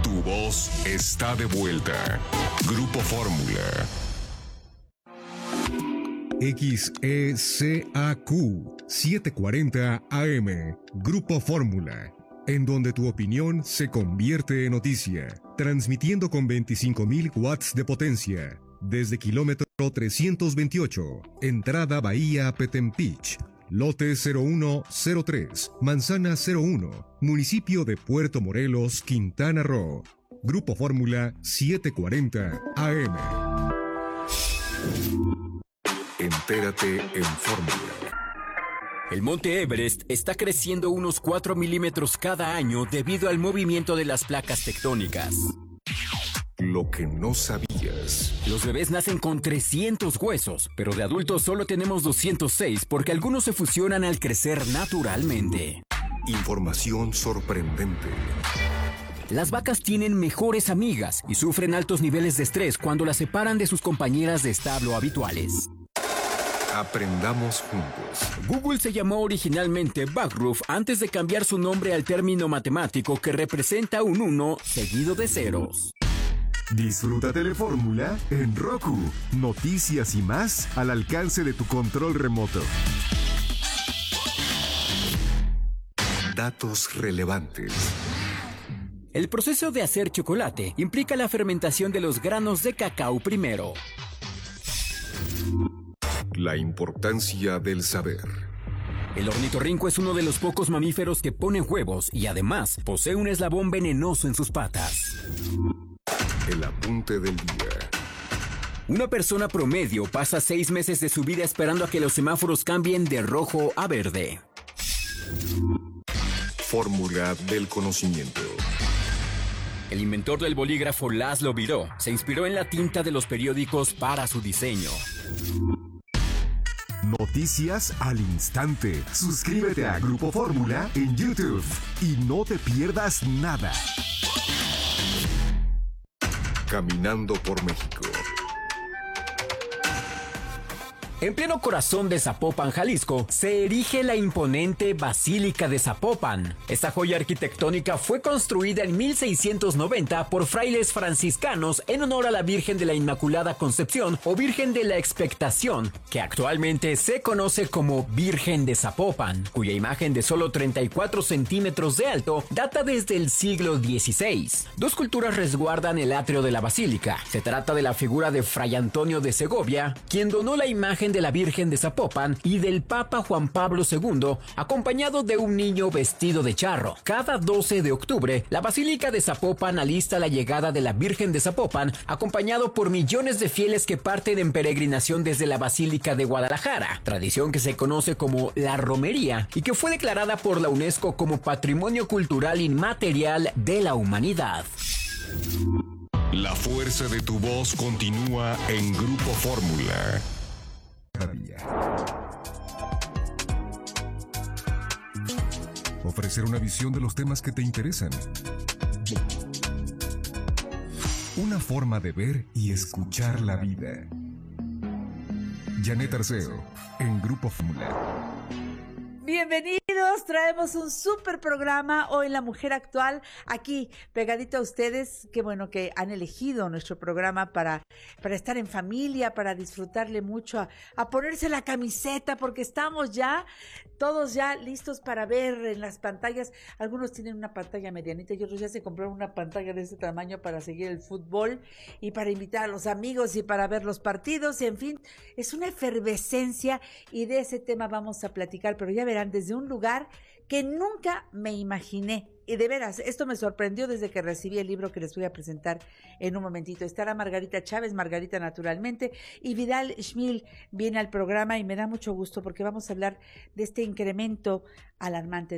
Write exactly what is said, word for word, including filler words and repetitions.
Tu voz está de vuelta. Grupo Fórmula. X E C A Q setecientos cuarenta A M, Grupo Fórmula, en donde tu opinión se convierte en noticia, transmitiendo con veinticinco mil watts de potencia, desde kilómetro trescientos veintiocho, entrada Bahía Petempich, lote cero uno cero tres, manzana cero uno, municipio de Puerto Morelos, Quintana Roo. Grupo Fórmula setecientos cuarenta A M. Entérate en Fórmula. El monte Everest está creciendo unos cuatro milímetros cada año debido al movimiento de las placas tectónicas. Lo que no sabías. Los bebés nacen con trescientos huesos, pero de adultos solo tenemos doscientos seis porque algunos se fusionan al crecer naturalmente. Información sorprendente. Las vacas tienen mejores amigas y sufren altos niveles de estrés cuando las separan de sus compañeras de establo habituales. Aprendamos juntos. Google se llamó originalmente Backroof antes de cambiar su nombre al término matemático que representa un uno seguido de ceros. Disfruta Telefórmula en Roku. Noticias y más al alcance de tu control remoto. Datos relevantes. El proceso de hacer chocolate implica la fermentación de los granos de cacao primero. La importancia del saber. El ornitorrinco es uno de los pocos mamíferos que ponen huevos y además posee un eslabón venenoso en sus patas. El apunte del día. Una persona promedio pasa seis meses de su vida esperando a que los semáforos cambien de rojo a verde. Fórmula del conocimiento. El inventor del bolígrafo Laszlo Biró se inspiró en la tinta de los periódicos para su diseño. Noticias al instante. Suscríbete a Grupo Fórmula en YouTube y no te pierdas nada. Caminando por México. En pleno corazón de Zapopan, Jalisco, se erige la imponente Basílica de Zapopan. Esta joya arquitectónica fue construida en mil seiscientos noventa por frailes franciscanos en honor a la Virgen de la Inmaculada Concepción o Virgen de la Expectación, que actualmente se conoce como Virgen de Zapopan, cuya imagen de solo treinta y cuatro centímetros de alto data desde el siglo dieciséis. Dos culturas resguardan el atrio de la basílica. Se trata de la figura de Fray Antonio de Segovia, quien donó la imagen de la Virgen de Zapopan, y del Papa Juan Pablo segundo, acompañado de un niño vestido de charro. Cada doce de octubre, la Basílica de Zapopan alista la llegada de la Virgen de Zapopan, acompañado por millones de fieles que parten en peregrinación desde la Basílica de Guadalajara, tradición que se conoce como la romería y que fue declarada por la UNESCO como Patrimonio Cultural Inmaterial de la Humanidad. La fuerza de tu voz continúa en Grupo Fórmula. Cada día. Ofrecer una visión de los temas que te interesan. Una forma de ver y escuchar la vida. Janet Arceo, en Grupo Fórmula. Bienvenidos, traemos un súper programa hoy en La Mujer Actual, aquí pegadito a ustedes. Qué bueno que han elegido nuestro programa para, para estar en familia, para disfrutarle mucho, a, a ponerse la camiseta, porque estamos ya, todos ya listos para ver en las pantallas. Algunos tienen una pantalla medianita y otros ya se compraron una pantalla de este tamaño para seguir el fútbol y para invitar a los amigos y para ver los partidos, y en fin, es una efervescencia, y de ese tema vamos a platicar, pero ya verán, desde un lugar que nunca me imaginé. Y de veras, esto me sorprendió desde que recibí el libro que les voy a presentar en un momentito. Estará Margarita Chávez, Margarita naturalmente, y Vidal Schmil viene al programa, y me da mucho gusto porque vamos a hablar de este incremento alarmante